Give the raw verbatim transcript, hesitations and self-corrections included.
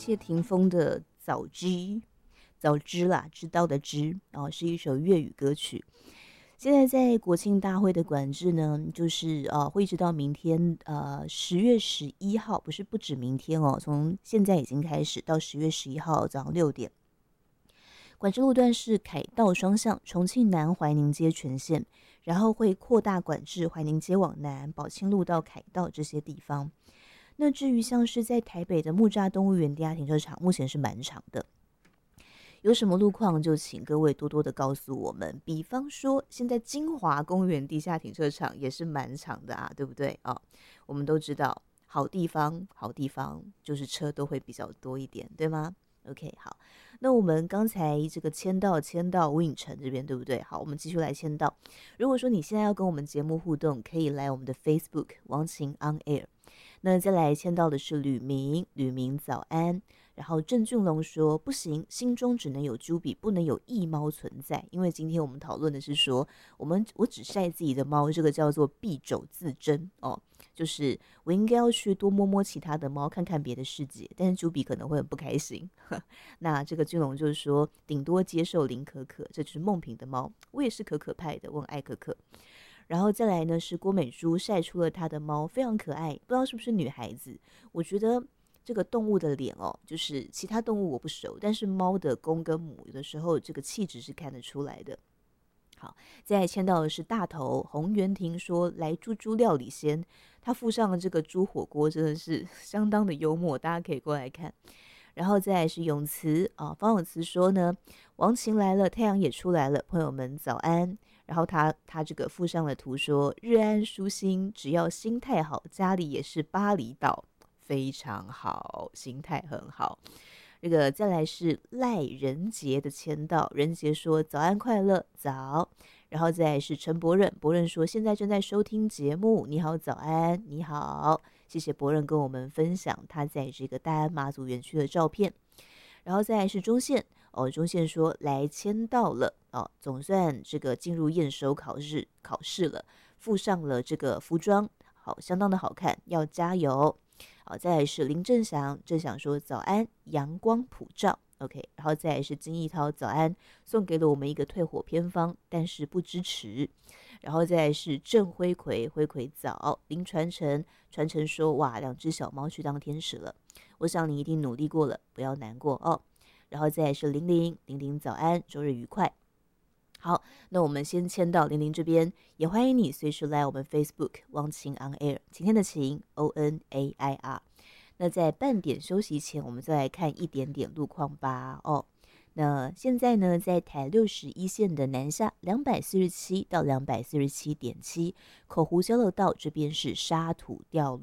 谢霆锋的早知，早知啦，知道的知哦，是一首粤语歌曲。现在在国庆大会的管制呢，就是呃，会一直到明天呃十月十一号，不是不止明天哦，从现在已经开始到十月十一号早上六点。管制路段是凯道双向，重庆南怀宁街全线，然后会扩大管制怀宁街往南，宝庆路到凯道这些地方。那至于像是在台北的木栅动物园地下停车场，目前是满场的。有什么路况就请各位多多的告诉我们。比方说，现在金华公园地下停车场也是满场的啊，对不对啊、哦？我们都知道，好地方，好地方就是车都会比较多一点，对吗？OK， 好，那我们刚才这个签到签到吴影城这边对不对？好，我们继续来签到。如果说你现在要跟我们节目互动，可以来我们的 Facebook 王晴 On Air。那再来签到的是吕明，吕明早安。然后郑俊龙说不行，心中只能有朱比，不能有异猫存在。因为今天我们讨论的是说，我们我只晒自己的猫，这个叫做敝帚自珍哦，就是我应该要去多摸摸其他的猫，看看别的世界。但是朱比可能会很不开心。那这个俊龙就是说，顶多接受林可可，这就是梦萍的猫。我也是可可派的，我很爱可可。然后再来呢是郭美珠晒出了她的猫，非常可爱，不知道是不是女孩子。我觉得这个动物的脸哦，就是其他动物我不熟，但是猫的公跟母有的时候这个气质是看得出来的。好，再来签到的是大头洪元婷说来猪猪料理先，他附上了这个猪火锅，真的是相当的幽默，大家可以过来看。然后再来是永慈啊，方永慈说呢，王晴来了，太阳也出来了，朋友们早安。然后他他这个附上了图说，日安舒心，只要心态好，家里也是巴厘岛，非常好，心态很好。这个再来是赖仁杰的签到，仁杰说早安快乐早。然后再来是陈博任，博任说现在正在收听节目，你好早安，你好，谢谢博任跟我们分享他在这个大安马祖园区的照片。然后再来是中线哦，中线说来签到了哦，总算这个进入验收考试考试了，附上了这个服装，好，相当的好看，要加油。好，再来是林正祥，正祥说早安，阳光普照 ，OK， 然后再来是金义涛早安，送给了我们一个退火偏方，但是不支持。然后再来是郑辉奎，辉奎早，林传承，传承说哇，两只小猫去当天使了。我想你一定努力过了，不要难过哦。然后再来是玲玲，玲玲早安，周日愉快。好，那我们先签到玲玲这边，也欢迎你随时来我们 Facebook 汪晴 On Air， 晴天的晴 O N A I R。那在半点休息前，我们再来看一点点路况吧。哦，那现在呢，在台六十一线的南下两百四十七到两百四十七点七，口湖交流道这边是沙土掉